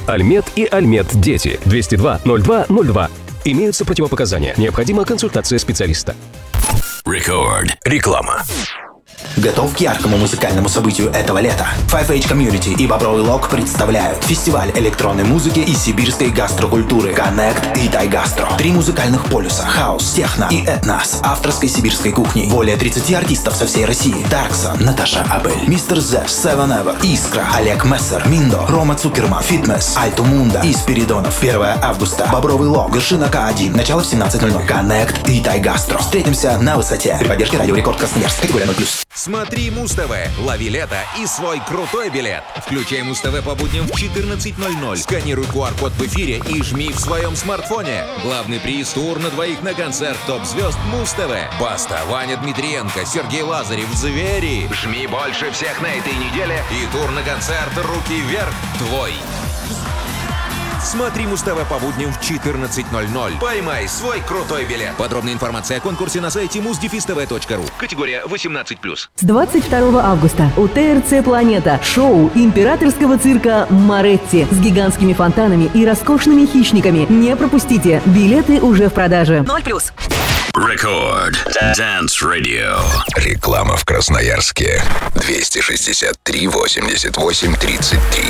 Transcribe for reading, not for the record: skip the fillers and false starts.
Альмет и Альмет Дети. 202-02-02. Имеются противопоказания. Необходима консультация специалиста. Рекорд. Реклама. Готов к яркому музыкальному событию этого лета? 5H Community и Бобровый Лог представляют фестиваль электронной музыки и сибирской гастрокультуры Connect Итай Гастро. 3 музыкальных полюса: хаус, техно и этнос, авторской сибирской кухни. Более 30 артистов со всей России: Дарксон, Наташа Абель, Мистер Зев, Seven Ever, Искра, Олег Мессер, Миндо, Рома Цукерман, Фитнес, Альту Мунда и Спиридонов. 1 августа. Бобровый Лог, вершина К1. Начало в 17:00. Connect Итай Гастро. Встретимся на высоте. При поддержке Радио Рекорд Красноярск. Категория 0+. Смотри Муз-ТВ, лови лето и свой крутой билет. Включай Муз-ТВ по будням в 14:00. Сканируй QR-код в эфире и жми в своем смартфоне. Главный приз — тур на двоих на концерт топ-звезд Муз-ТВ. Баста, Ваня Дмитриенко, Сергей Лазарев, Звери. Жми больше всех на этой неделе и тур на концерт «Руки вверх» твой. Смотри Муз-ТВ по будням в 14:00. Поймай свой крутой билет. Подробная информация о конкурсе на сайте muzdefistv.ru. Категория 18+. С 22 августа у ТРЦ «Планета» шоу императорского цирка «Моретти» с гигантскими фонтанами и роскошными хищниками. Не пропустите. Билеты уже в продаже. 0+. Рекорд. Dance Radio. Реклама в Красноярске. 263 88 33.